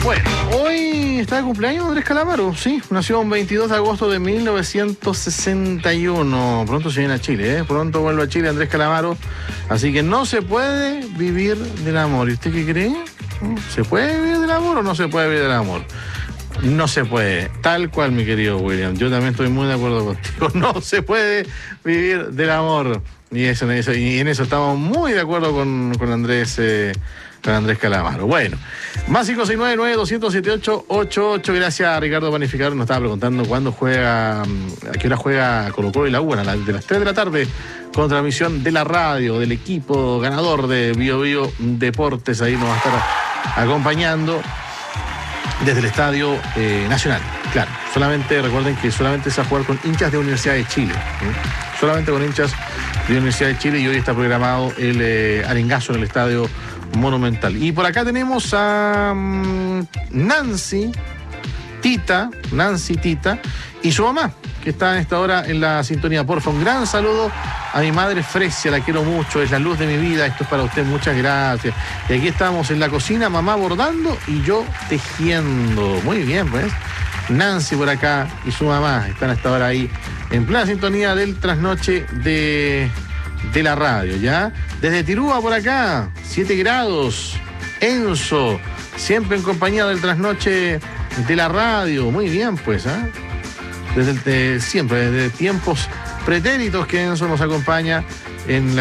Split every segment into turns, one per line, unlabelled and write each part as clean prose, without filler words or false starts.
Bueno, hoy está de cumpleaños Andrés Calamaro, sí, nació el 22 de agosto de 1961. Pronto se viene a Chile, pronto vuelve a Chile Andrés Calamaro, así que no se puede vivir del amor. ¿Y usted qué cree? ¿Se puede vivir del amor o no se puede vivir del amor? No se puede, tal cual, mi querido William. Yo también estoy muy de acuerdo contigo. No se puede vivir del amor. Y en eso estamos muy de acuerdo con Andrés Calamaro. Bueno, más 569-9207-888. Gracias a Ricardo Panificador. Nos estaba preguntando cuándo juega, a qué hora juega Colo-Colo y la U, de las 3 de la tarde, con transmisión de la radio, del equipo ganador de Bio Bio Deportes. Ahí nos va a estar acompañando desde el Estadio Nacional. Claro, recuerden que solamente se va a jugar con hinchas de Universidad de Chile. Solamente con hinchas de Universidad de Chile, y hoy está programado el arengazo en el Estadio Monumental. Y por acá tenemos a Nancy Tita y su mamá, que está en esta hora en la sintonía. Porfa, un gran saludo a mi madre Fresia, la quiero mucho, es la luz de mi vida, esto es para usted, muchas gracias. Y aquí estamos en la cocina, mamá bordando y yo tejiendo. Muy bien, pues. Nancy por acá y su mamá están a esta hora ahí en plena sintonía del trasnoche de la radio, ¿ya? Desde Tirúa por acá, 7 grados, Enzo, siempre en compañía del trasnoche de la radio. Muy bien, pues, siempre, desde tiempos pretéritos que Enzo nos acompaña en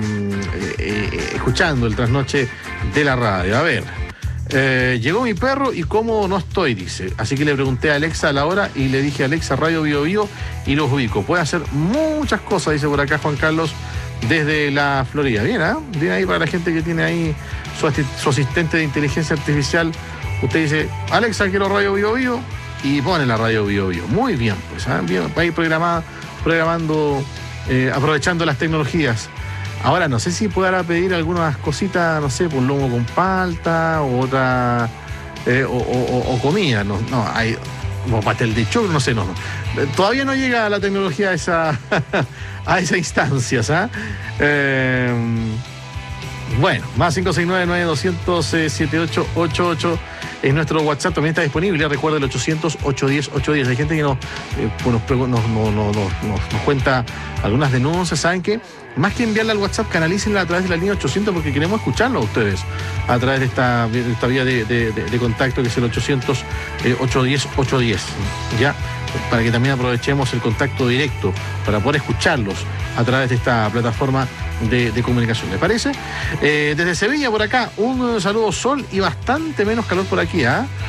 escuchando el trasnoche de la radio. A ver, llegó mi perro y cómo no estoy, dice. Así que le pregunté a Alexa la hora y le dije: Alexa, Radio Bio Bio, y los ubico. Puede hacer muchas cosas, dice por acá Juan Carlos, desde la Florida. Bien, bien ahí para la gente que tiene ahí su asistente de inteligencia artificial. Usted dice: Alexa, quiero Radio Bio Bio, y pone la Radio Bio Bio. Muy bien, pues, bien, va a ir programando, aprovechando las tecnologías. Ahora no sé si podrá pedir algunas cositas, no sé, por lomo con palta o otra, o comida, no hay, o pastel de choclo, no sé, no. Todavía no llega la tecnología a esa instancia, bueno, más 569-9200-7888 es nuestro WhatsApp, también está disponible. Recuerda el 800-810-810. Hay gente que nos cuenta algunas denuncias. ¿Saben qué? Más que enviarla al WhatsApp, canalícenla a través de la línea 800, porque queremos escucharlo a ustedes a través de esta vía de contacto, que es el 800-810-810, ¿ya? Para que también aprovechemos el contacto directo para poder escucharlos a través de esta plataforma de comunicación. ¿Les parece? Desde Sevilla por acá, un saludo, sol y bastante menos calor por aquí,